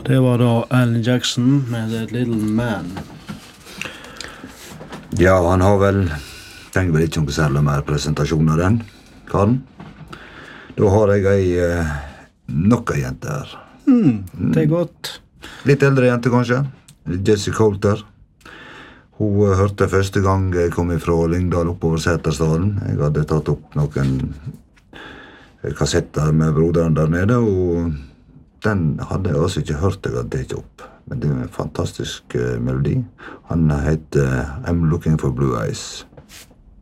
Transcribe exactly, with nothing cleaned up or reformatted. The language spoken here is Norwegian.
Det var da Alan Jackson med The Little Man. Ja, han har vel tenkt vel ikke noe særlig mer presentasjon av den, Karen. Da har jeg ei eh, nok ei jente her. Mm, det er godt. Litt eldre jente, kanskje. Jessie Coulter. Hun uh, hørte første gang jeg kom fra Lyngdal oppover Sætersdalen. Jeg hadde tatt opp noen kassetter med broderen der nede, og den hadde jeg altså ikke hørt jeg hadde ikke opp. Men det er en fantastisk uh, melodi. Han heter I'm Looking for Blue Eyes.